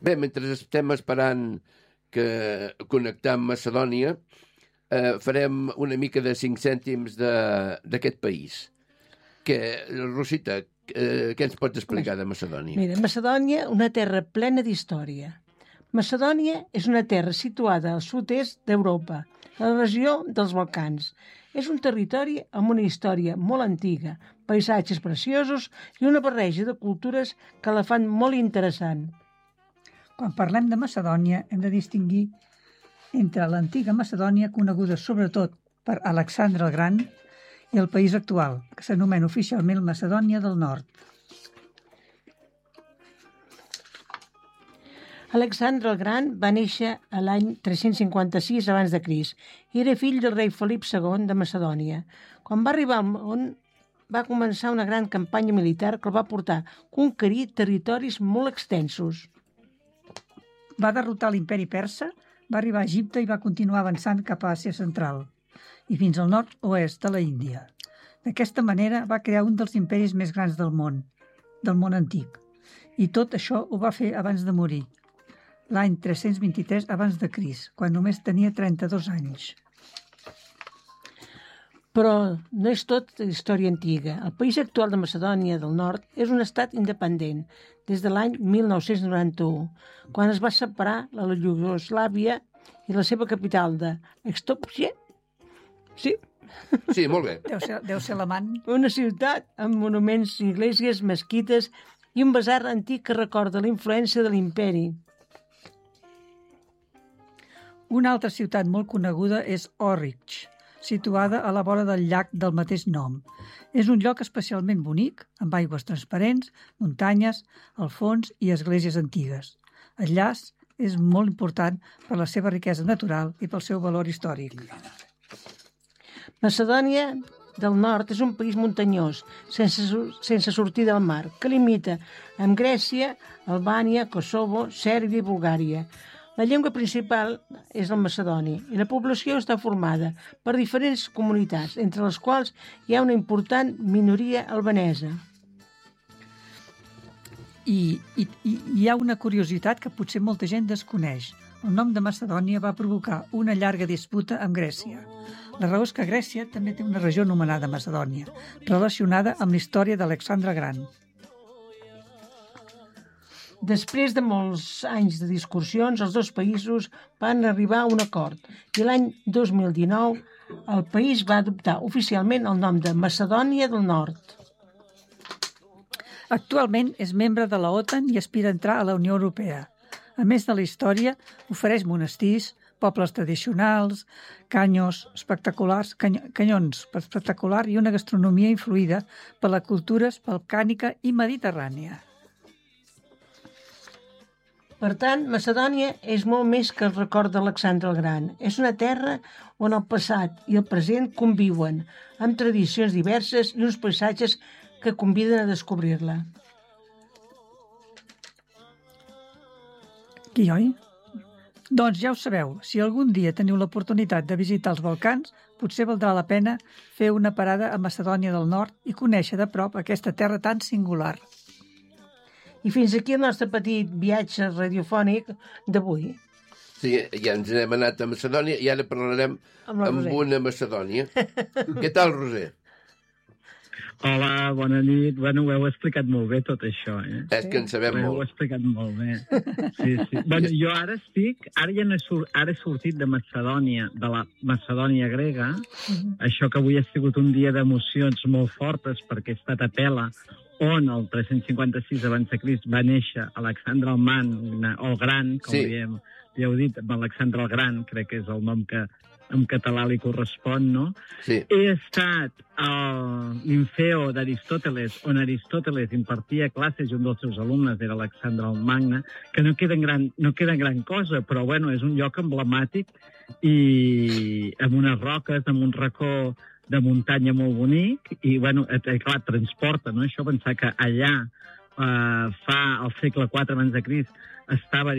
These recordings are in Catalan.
Bé, mentre estem esperant que connectar amb Macedònia, farem una mica de 5 cèntims d'aquest país. Rosita, què ens pots explicar de Macedònia? Mira, Macedònia, una terra plena d'història. Macedònia és una terra situada al sud-est d'Europa, a la regió dels Balcans. És un territori amb una història molt antiga, paisatges preciosos i una barreja de cultures que la fan molt interessant. Quan parlem de Macedònia, hem de distingir entre l'antiga Macedònia, coneguda sobretot per Alexandre el Gran, i el país actual, que s'anomena oficialment Macedònia del Nord. Alexandre el Gran va néixer a l'any 356 abans de Crist i era fill del rei Felip II de Macedònia. Quan va arribar al món, va començar una gran campanya militar que el va portar a conquerir territoris molt extensos. Va derrotar l'imperi persa, va arribar a Egipte i va continuar avançant cap a Àsia Central i fins al nord-oest de la Índia. D'aquesta manera va crear un dels imperis més grans del món antic. I tot això ho va fer abans de morir, l'any 323 abans de Crist, quan només tenia 32 anys. Però no és tot història antiga. El país actual de Macedònia del Nord és un estat independent des de l'any 1991, quan es va separar la Iugoslàvia i la seva capital de Skopje. Sí? Sí, molt bé. Deu ser l'amant. Una ciutat amb monuments, esglésies, mesquites i un basar antic que recorda la influència de l'imperi. Una altra ciutat molt coneguda és Ohrid, situada a la vora del llac del mateix nom. És un lloc especialment bonic, amb aigües transparents, muntanyes, al fons i esglésies antigues. El llaç és molt important per la seva riquesa natural i pel seu valor històric. Macedònia del Nord és un país muntanyós, sense sortir del mar, que limita amb Grècia, Albània, Kosovo, Sèrbia i Bulgària. La llengua principal és el macedoni i la població està formada per diferents comunitats, entre les quals hi ha una important minoria albanesa. I hi ha una curiositat que potser molta gent desconeix. El nom de Macedònia va provocar una llarga disputa amb Grècia. La raó és que Grècia també té una regió anomenada Macedònia, relacionada amb la història d'Alexandre Gran. Després de molts anys de discussions, els dos països van arribar a un acord i l'any 2019 el país va adoptar oficialment el nom de Macedònia del Nord. Actualment és membre de la OTAN i aspira a entrar a la Unió Europea. A més de la història, ofereix monestirs, pobles tradicionals, canyons espectaculars i una gastronomia influïda per la cultura balcànica i mediterrània. Per tant, Macedònia és molt més que el record d'Alexandre el Gran. És una terra on el passat i el present conviuen, amb tradicions diverses i uns paisatges que conviden a descobrir-la. Aquí, oi? Doncs ja ho sabeu, si algun dia teniu l'oportunitat de visitar els Balcans, potser valdrà la pena fer una parada a Macedònia del Nord i conèixer de prop aquesta terra tan singular. I fins aquí el nostre petit viatge radiofònic d'avui. Sí, ja ens hem anat a Macedònia i ara parlarem amb una Macedònia. Què tal, Roser? Hola, bona nit. Bueno, ho heu explicat molt bé, tot això, eh? És que en sabem molt. Ho heu explicat molt bé. Sí. Bueno, jo ara he sortit de Macedònia, de la Macedònia grega. Això que avui ha sigut un dia d'emocions molt fortes perquè he estat a Pela, on el 356 abans de Crist va néixer Alexandre el Man, o el Gran, com li heu dit, amb Alexandre el Gran, crec que és el nom que en català li correspon, no? Sí. He estat a l'Infeo d'Aristòteles, on Aristòteles impartia classes i un dels seus alumnes era Alexandre el Magne, que no queda gran cosa, però bueno, és un lloc emblemàtic i amb unes roques, amb un racó de muntanya molt bonic i, bueno, clar, transporta, no? Això pensar que allà fa al segle IV abans de Crist estava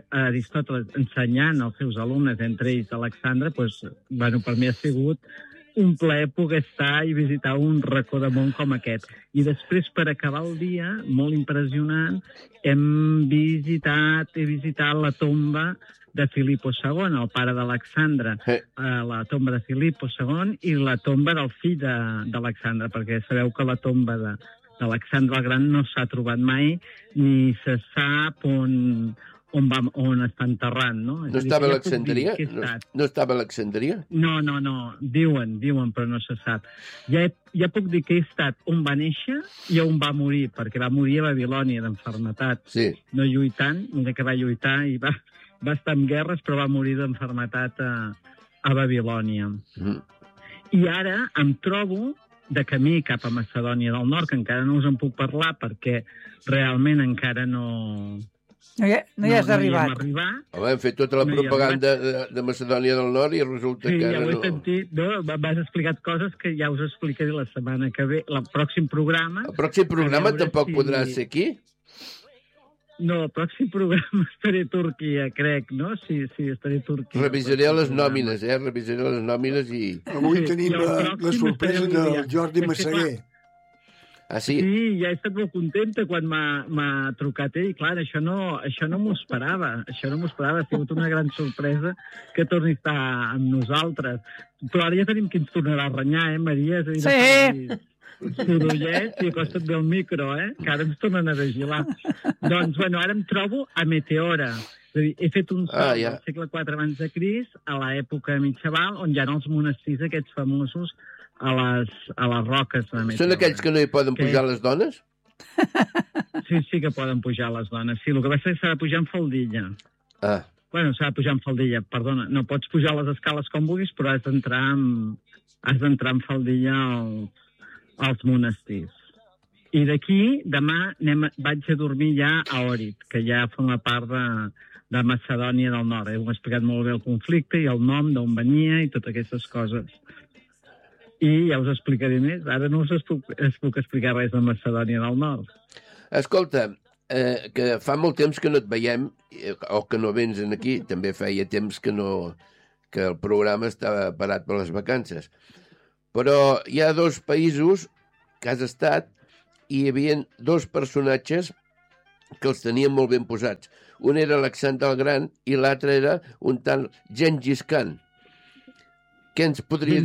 Aristòteles ensenyant als seus alumnes, entre ells Alexandre, doncs, bueno, per mi ha sigut un plaer poder estar i visitar un racó de món com aquest. I després, per acabar el dia, molt impressionant, he visitat la tomba de Filipo II, el pare d'Alexandre, la tomba de Filipo II i la tomba del fill d'Alexandre, perquè sabeu que la tomba d'Alexandre el Gran no s'ha trobat mai, ni se sap on està enterrat, no? No estava a Alexandria? No estava a Alexandria? No, diuen, però no se sap. Ja puc dir que he estat on va néixer i on va morir, perquè va morir a Babilònia d'enfermetat. Sí. No lluitant, mira que va lluitar i va estar en guerres, però va morir d'enfermetat a Babilònia. I ara em trobo de camí cap a Macedònia del Nord, que encara no us en puc parlar perquè realment encara no hi has arribat. Home, hem fet tota la propaganda de Macedònia del Nord i resulta que ja ho he sentit, no? M'has explicat coses que ja us explicaré la setmana que ve, el pròxim programa. El pròxim programa tampoc podrà ser aquí? No, el pròxim programa estaré a Turquia, crec, no? Sí, estaré a Turquia. Revisaré les nòmines, revisaré les nòmines i... Avui tenim la sorpresa del Jordi Massaguer. Ah, sí? Sí, ja he estat molt contenta quan m'ha trucat ell. Clar, això no m'ho esperava. Això no m'ho esperava. Ha sigut una gran sorpresa que torni a estar amb nosaltres. Però ara ja tenim qui ens tornarà a renyar, Maria? Sí! Sorollets i acosta't bé el micro, que ara ens tornen a vigilar. Doncs, bueno, ara em trobo a Meteora. És a dir, he fet un salt del segle IV abans de Crist, a l'època mitjaval, on hi ha els monestirs aquests famosos a les roques de Meteora. Són aquells que no hi poden pujar les dones? Sí que poden pujar les dones. Sí, el que passa és que s'ha de pujar en faldilla. Bueno, s'ha de pujar en faldilla, perdona. No pots pujar les escales com vulguis, però has d'entrar en faldilla als monestirs. I d'aquí, demà, vaig a dormir ja a Òrit, que ja forma part de Macedònia del Nord. Heu explicat molt bé el conflicte i el nom, d'on venia i totes aquestes coses. I ja us explicaré més. Ara no us puc explicar res de Macedònia del Nord. Escolta, que fa molt temps que no et veiem, o que no vens aquí, també feia temps que el programa estava parat per les vacances. Però hi ha dos països que has estat i hi havia dos personatges que els tenien molt ben posats. Un era Alexandre el Gran i l'altre era un tal Gengis Khan. Què ens podries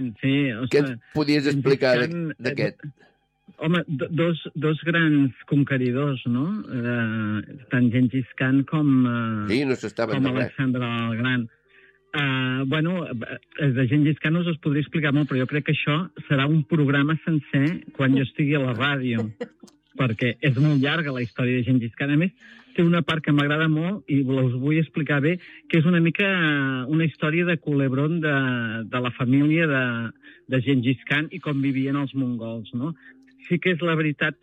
explicar d'aquest? Home, dos grans conqueridors, no? Tant Gengis Khan com Alexandre el Gran. Bueno, de Gengis Khan us podria explicar molt, però jo crec que això serà un programa sencer quan jo estigui a la ràdio, perquè és molt llarga la història de Gengis Khan. A més, té una part que m'agrada molt i us vull explicar bé, que és una mica una història de culebrón de la família de Gengis Khan i com vivien els mongols, no? Sí que és la veritat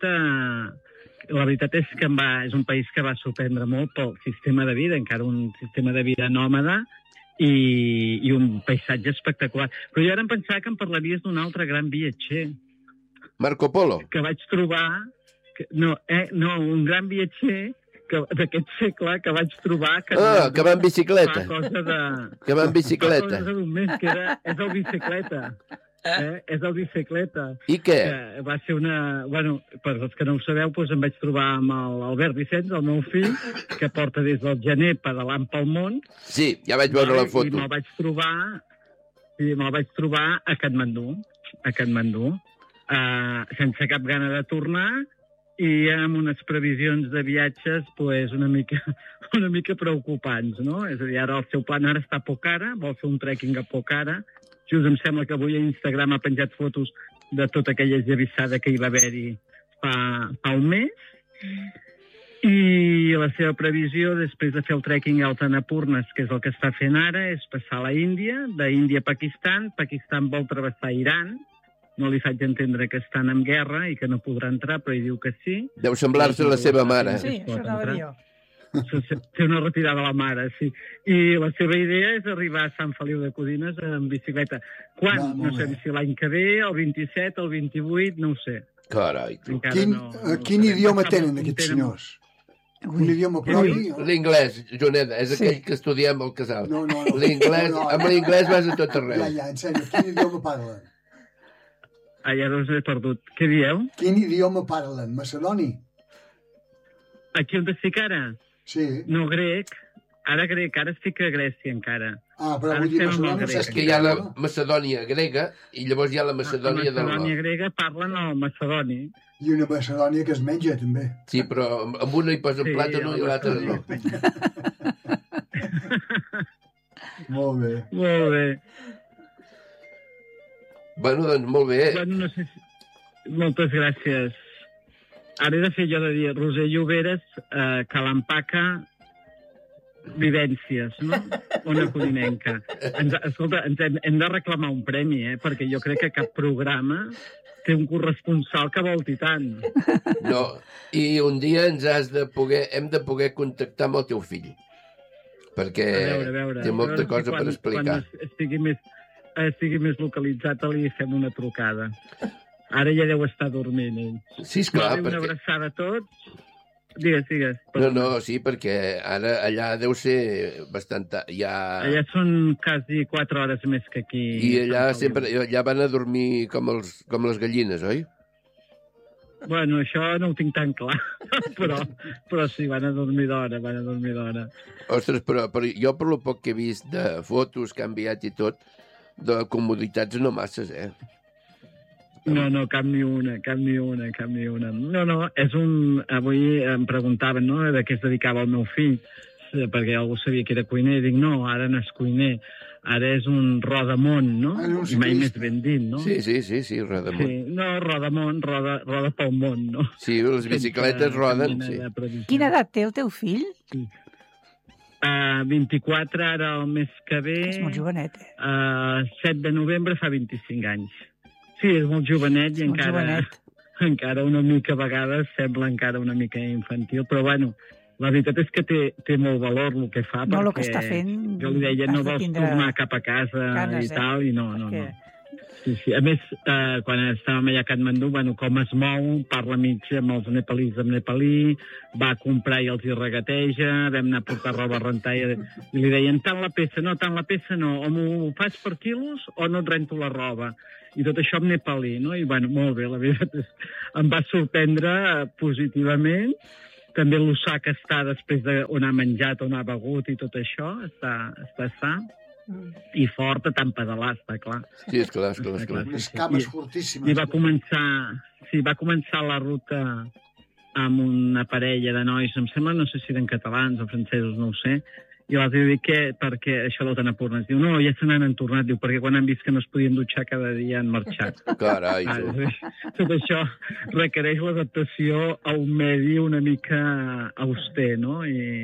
és que és un país que va sorprendre molt pel sistema de vida, encara un sistema de vida nòmada i un paisatge espectacular. Però jo ara em pensava que em parlaries d'un altre gran viatger. Marco Polo? Que vaig trobar... No, un gran viatger d'aquest segle que vaig trobar... Que va en bicicleta. Que va en bicicleta. Fa cosa d'un mes, que és el bicicleta. És el bicicleta. I què? Va ser una... Bueno, per els que no ho sabeu, doncs em vaig trobar amb l'Albert Vicenç, el meu fill, que porta des del gener pedalant pel món. Sí, ja vaig veure la foto. I me'l vaig trobar a Katmandú, sense cap gana de tornar, i amb unes previsions de viatges una mica preocupants, no? És a dir, ara el seu plan ara està a Pokhara, vol fer un trekking a Pokhara. Just em sembla que avui a Instagram ha penjat fotos de tota aquella esllavissada que hi va haver-hi fa un mes. I la seva previsió, després de fer el trekking a Annapurna, que és el que està fent ara, és passar a la Índia, d'Índia a Pakistan. Pakistan vol travessar Iran. No li faig entendre que estan en guerra i que no podrà entrar, però ell diu que sí. Deu semblar-se a la seva mare. Sí, això anava a dir jo. Té una retirada a la mare, sí. I la seva idea és arribar a Sant Feliu de Codines en bicicleta. Quan? No sé si l'any que ve, el 27, el 28, no ho sé. Carai. Quin idioma tenen aquests senyors? Un idioma propi? L'inglès, Joneda, és aquell que estudiem al casal. No. L'inglès, amb l'inglès vas a tot arreu. Ja, en sèrio, quin idioma parlen? Ja no us he perdut. Què dieu? Quin idioma parlen? Macedoni? Aquí on estic ara? Sí. No, grec. Ara grec, ara estic a Grècia encara. Però vull dir Macedònia... És que hi ha la Macedònia grega i llavors hi ha la Macedònia del nord. La Macedònia grega parlen el macedoni. I una Macedònia que es menja, també. Sí, però amb una hi posen plàtano i l'altra no. Molt bé. Molt bé. Bueno, doncs molt bé. Bueno, no sé si... Moltes gràcies. Ara he de fer jo de dir Roser Lloberes, Calampaca, vivències, no? Una codinenca. Escolta, hem de reclamar un premi, perquè jo crec que cap programa té un corresponsal que volti tant. No, i un dia hem de poder contactar amb el teu fill, perquè a veure, té molta cosa per explicar. Quan estigui més localitzat li fem una trucada. Ara ja deu estar dormint ell. Sí, esclar, perquè... Una abraçada a tots. Digues. No, sí, perquè ara allà deu ser bastant... Allà són quasi 4 hores més que aquí. I allà van a dormir com les gallines, oi? Bueno, això no ho tinc tan clar, però sí, van a dormir d'hora. Ostres, però jo per lo poc que he vist de fotos que han enviat i tot, de comoditats no masses, No, cap ni una. No, és avui em preguntaven, no?, de què es dedicava el meu fill, perquè algú sabia que era cuiner, i dic, no, ara no és cuiner, ara és un rodamont, no? I mai més ben dit, no? Sí, rodamont. Sí, no, rodamont, roda pel món, no? Sí, les bicicletes roden, sí. Quina edat té el teu fill? Sí. 24, ara el mes que ve... És molt jovenet, 7 de novembre fa 25 anys. Sí, és molt jovenet i encara una mica a vegades sembla encara una mica infantil, però bueno, la veritat és que té molt valor el que fa, no, perquè el que està fent, jo li deia no vols tornar cap a casa i tal, i no. Sí. A més, quan estàvem allà a Katmandú, bueno, com es mou, parla mig amb els nepalís en nepalí, va a comprar i els hi regateja, vam anar a portar roba a rentar i li deien tant la peça, no, o m'ho fas per quilos o no et rento la roba. I tot això en nepalí, no? I, bueno, molt bé, la veritat és... Em va sorprendre positivament. També l'ossà que està després d'on ha menjat, on ha begut i tot això, està sa. I fort a tant pedalar, està clar. Sí, és clar. Unes cames fortíssimes. I va començar la ruta amb una parella de nois, em sembla, no sé si eren catalans o francesos, no ho sé, i l'altre diu que perquè això l'Otan Apurna diu, no, ja se n'han tornat, diu, perquè quan han vist que no es podien dutxar cada dia han marxat. Carai, tot això requereix l'adaptació a un medi una mica auster, no?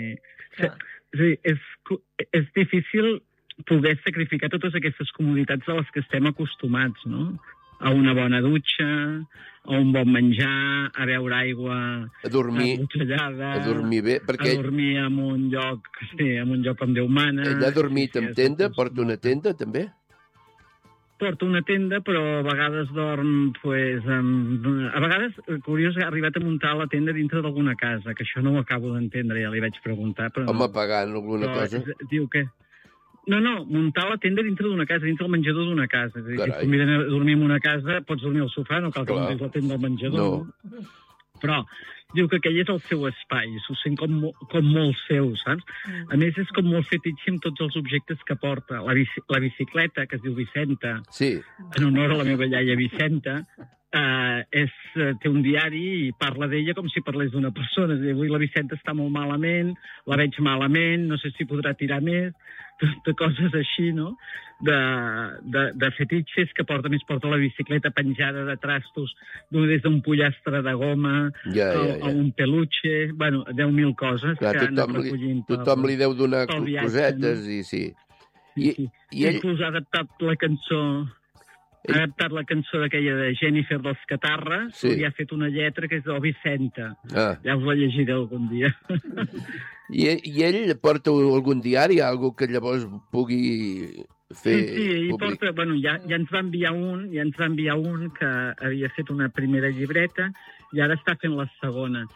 És difícil poder sacrificar totes aquestes comoditats a les que estem acostumats, no? A una bona dutxa, a un bon menjar, a beure aigua embotellada, a dormir bé, perquè... a dormir en un lloc, on Déu mana. Ell ha dormit amb tenda? Porta una tenda, també? Porta una tenda, però a vegades dorm, a vegades, curiós, ha arribat a muntar la tenda dintre d'alguna casa, que això no ho acabo d'entendre, ja li vaig preguntar, però Home, pagant alguna cosa? Diu que... No, muntar la tenda dintre d'una casa, dintre del menjador d'una casa. És a dir, si et conviden a dormir en una casa, pots dormir al sofà, no cal que muntis la tenda al menjador. No. Però diu que aquell és el seu espai, s'ho sent com molt seu, saps? A més, és com molt fetitxe amb tots els objectes que porta. La bicicleta, que es diu Vicenta, en honor a la meva iaia Vicenta, té un diari i parla d'ella com si parlés d'una persona. És a dir, avui la Vicenta està molt malament, la veig malament, no sé si podrà tirar més, de coses així, no? De fetitxes que porta la bicicleta penjada de trastos des d'un pollastre de goma a un peluche, bueno, 10.000 coses que han anat recollint. Tothom li deu donar cosetes i sí. I inclús ha adaptat la cançó... Ha adaptat la cançó d'aquella de Jennifer dels Catarres i ha fet una lletra que és de Vicenta. Ja us la llegiré algun dia. I ell porta algun diari, algo que llavors pugui fer públic? Porta, bueno, ja ens va enviar un que havia fet una primera llibreta i ara està fent la segona.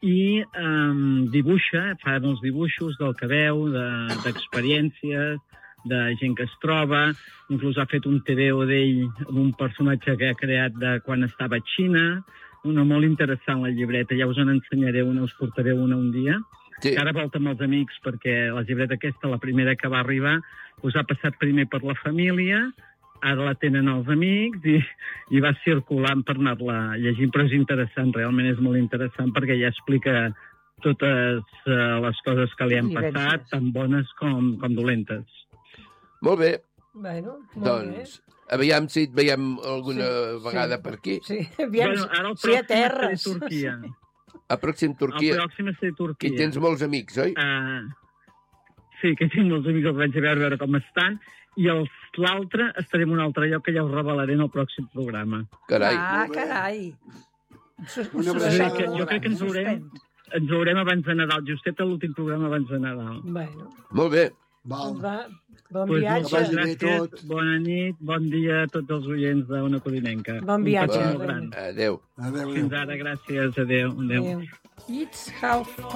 i dibuixa, fa molts dibuixos del que veu, d'experiències, de gent que es troba, inclús ha fet un TVO d'ell amb un personatge que ha creat de quan estava a Xina, una molt interessant la llibreta, ja us en ensenyaré una, us portaré una un dia. Sí. Ara volta amb els amics, perquè la llibreta aquesta, la primera que va arribar, us ha passat primer per la família, ara la tenen els amics i va circulant per anar-la llegint, però és interessant, realment és molt interessant, perquè ja explica totes les coses que li han passat, tan bones com dolentes. Molt bé. Bueno, doncs, aviam si et veiem alguna vegada per aquí. Sí, aviam ara el si a pròxim terres. és Turquia. El pròxim Turquia. El pròxim és Turquia. Que tens molts amics, oi? Sí, que tinc molts amics, els vaig a veure com estan, i l'altre estarem en un altre lloc que ja us revelaré en el pròxim programa. Carai. Carai. Jo crec que ens veurem abans de Nadal, justet a l'últim programa abans de Nadal. Bueno. Molt bé. Bon viatge. Moltes gràcies, bona nit, bon dia a tots els oients d'Ona Codinenca. Bon viatge. Adéu. Fins ara, gràcies, adéu. It's half